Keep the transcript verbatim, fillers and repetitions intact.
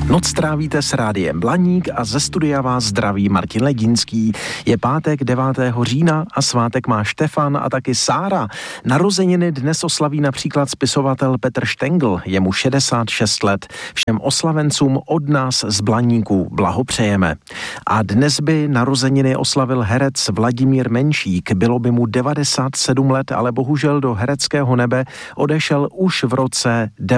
Noc trávíte s rádiem Blaník a ze studia vás zdraví Martin Ledinský. Je pátek devátého října a svátek má Štefan a taky Sára. Narozeniny dnes oslaví například spisovatel Petr Štengl, je mu šedesát šest let. Všem oslavencům od nás z Blaníku blahopřejeme. A dnes by narozeniny oslavil herec Vladimír Menšík. Bylo by mu devadesát sedm let, ale bohužel do hereckého nebe odešel už v roce